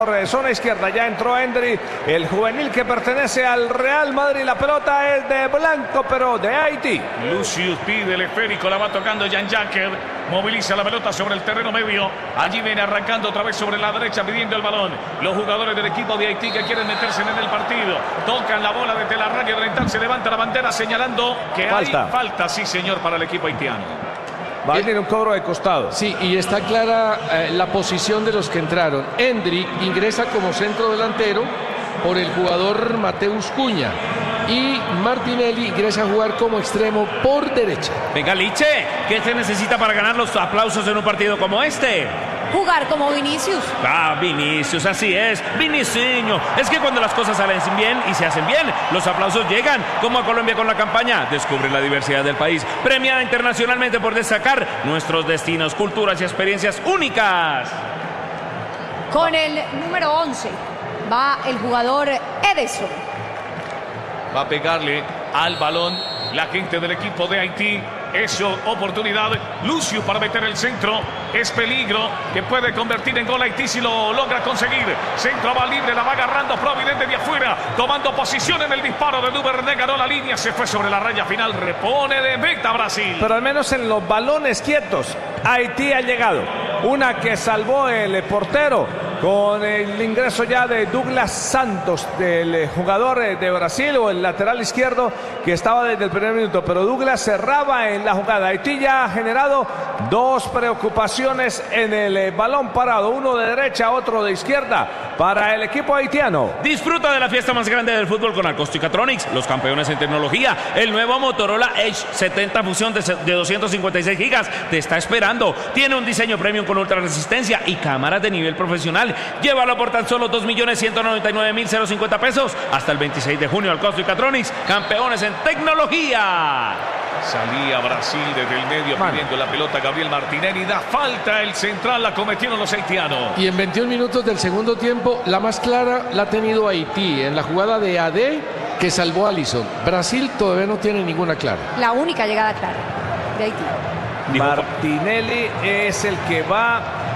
Zona izquierda, ya entró Endry, el juvenil que pertenece al Real Madrid. La pelota es de blanco, pero de Haití. Lucius pide el esférico, la va tocando Jan Jacker. Moviliza la pelota sobre el terreno medio. Allí viene arrancando otra vez sobre la derecha, pidiendo el balón. Los jugadores del equipo de Haití que quieren meterse en el partido. Tocan la bola desde la raya oriental. Se levanta la bandera señalando que hay falta, sí señor, para el equipo haitiano. Va a tener un cobro de costado. Sí, y está clara la posición de los que entraron. Endrick ingresa como centro delantero por el jugador Mateus Cunha. Y Martinelli ingresa a jugar como extremo por derecha. Venga, Liche, ¿qué se necesita para ganar los aplausos en un partido como este? Jugar como Vinicius. Ah, Vinicius, así es, Viniciño. Es que cuando las cosas salen bien y se hacen bien, los aplausos llegan, como a Colombia con la campaña Descubre la diversidad del país, premiada internacionalmente por destacar nuestros destinos, culturas y experiencias únicas. Con el número 11 va el jugador Ederson. Va a pegarle al balón la gente del equipo de Haití. Eso, oportunidad. Lucio para meter el centro. Es peligro que puede convertir en gol Haití si lo logra conseguir. Centro va libre, la va agarrando Providente de afuera. Tomando posición en el disparo de Duvernay. Ganó la línea, se fue sobre la raya final. Repone de meta Brasil. Pero al menos en los balones quietos, Haití ha llegado. Una que salvó el portero con el ingreso ya de Douglas Santos, del jugador de Brasil, o el lateral izquierdo que estaba desde el primer minuto. Pero Douglas cerraba en la jugada. Haití ya ha generado dos preocupaciones en el balón parado, uno de derecha, otro de izquierda para el equipo haitiano. Disfruta de la fiesta más grande del fútbol con Acousticatronics, los campeones en tecnología. El nuevo Motorola Edge 70 Fusión de 256 gigas te está esperando. Tiene un diseño premium con ultra resistencia y cámaras de nivel profesional. Llévalo por tan solo 2.199.050 pesos hasta el 26 de junio al Acousticatronics, campeones en tecnología. Salía Brasil desde el medio pidiendo la pelota Gabriel Martinelli. Da falta el central, la cometieron los haitianos. Y en 21 minutos del segundo tiempo, la más clara la ha tenido Haití en la jugada de AD que salvó a Alisson. Brasil todavía no tiene ninguna clara. La única llegada clara de Haití. Martinelli es el que va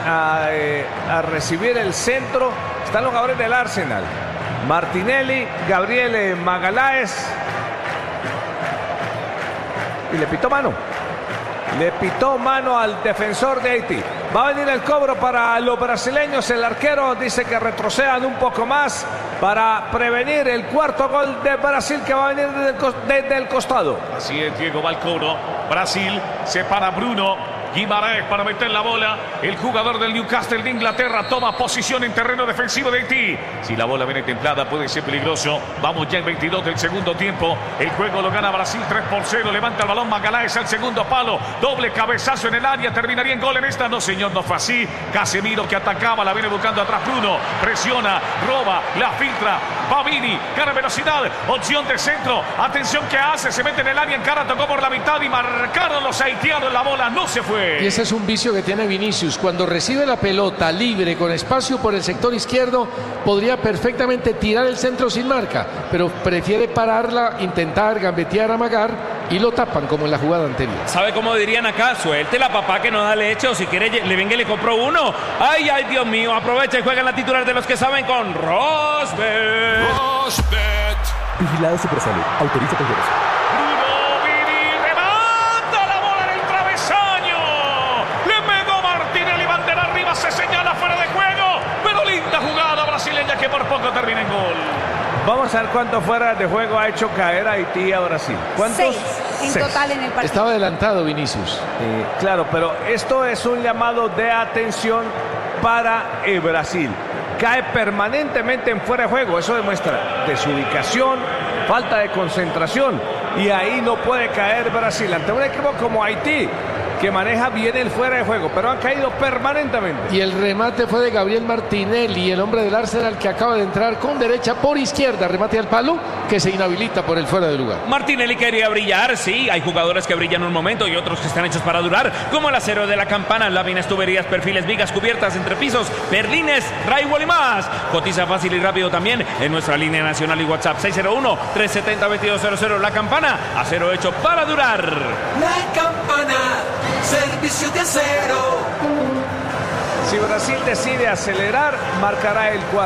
a recibir el centro. Están los jugadores del Arsenal. Martinelli, Gabriel Magaláes. Y le pitó mano. Le pitó mano al defensor de Haití. Va a venir el cobro para los brasileños. El arquero dice que retrocedan un poco más para prevenir el cuarto gol de Brasil que va a venir desde el costado. Así es, Diego, va el cobro. Brasil separa Bruno Guimaraes para meter la bola. El jugador del Newcastle de Inglaterra toma posición en terreno defensivo de Haití. Si la bola viene templada puede ser peligroso. Vamos ya en 22 del segundo tiempo. El juego lo gana Brasil 3-0. Levanta el balón Magaláes al segundo palo. Doble cabezazo en el área. Terminaría en gol en esta. No, señor, no fue así. Casemiro que atacaba. La viene buscando atrás Bruno. Presiona, roba, la filtra. Babini, gana velocidad. Opción de centro. Atención que hace. Se mete en el área. En cara tocó por la mitad y marcaron los haitianos. La bola no se fue. Y ese es un vicio que tiene Vinicius. Cuando recibe la pelota libre con espacio por el sector izquierdo, podría perfectamente tirar el centro sin marca, pero prefiere pararla, intentar gambetear, amagar, y lo tapan como en la jugada anterior. ¿Sabe cómo dirían acá? Suelte la papá que no da leche, o si quiere le venga y le compró uno. Ay, ay, Dios mío, aprovecha y juega en la titular de los que saben con Rosbet. Rosbet. Vigilado Supersalud. Autoriza con juegos. Se señala fuera de juego, pero linda jugada brasileña que por poco termina en gol. Vamos a ver cuánto fuera de juego ha hecho caer a Haití a Brasil. ¿Cuántos? 6 en total en el partido. Estaba adelantado Vinicius. Claro, pero esto es un llamado de atención para Brasil. Cae permanentemente en fuera de juego. Eso demuestra desubicación, falta de concentración. Y ahí no puede caer Brasil ante un equipo como Haití, que maneja bien el fuera de juego, pero han caído permanentemente. Y el remate fue de Gabriel Martinelli, el hombre del Arsenal, que acaba de entrar con derecha por izquierda, remate al palo, que se inhabilita por el fuera de lugar. Martinelli quería brillar, sí, hay jugadores que brillan un momento y otros que están hechos para durar, como el acero de la campana, láminas, tuberías, perfiles, vigas, cubiertas, entrepisos, berlines, drywall y más. Cotiza fácil y rápido también en nuestra línea nacional y WhatsApp 601-370-2200. La campana, acero hecho para durar. La campana, servicio de acero. Si Brasil decide acelerar, marcará el 4.